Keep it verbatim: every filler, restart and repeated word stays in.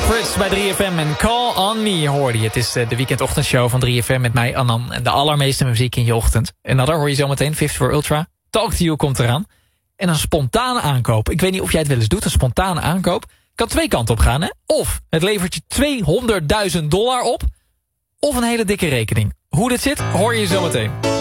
Secrets bij drie F M en Call on Me hoorde je. Het is de weekendochtendshow van drie F M met mij, Annan. En de allermeeste muziek in je ochtend. En dat hoor je zometeen, vijftig voor Ultra. Talk to You komt eraan. En een spontane aankoop. Ik weet niet of jij het wel eens doet, een spontane aankoop. Kan twee kanten op gaan, hè? Of het levert je tweehonderdduizend dollar op. Of een hele dikke rekening. Hoe dit zit, hoor je zometeen.